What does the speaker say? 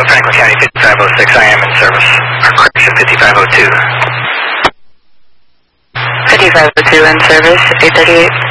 Franklin County 5506, I am in service. Our correction 5502. 5502 in service, 838.